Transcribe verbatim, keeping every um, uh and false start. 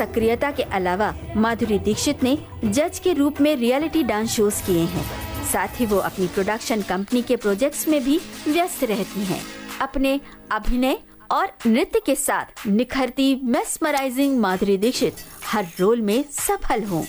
सक्रियता के अलावा माधुरी दीक्षित ने जज के रूप में रियलिटी डांस शोज किए हैं। साथ ही वो अपनी प्रोडक्शन कंपनी के प्रोजेक्ट्स में भी व्यस्त रहती हैं। अपने अभिनय और नृत्य के साथ निखरती मेस्मराइजिंग माधुरी दीक्षित हर रोल में सफल हों।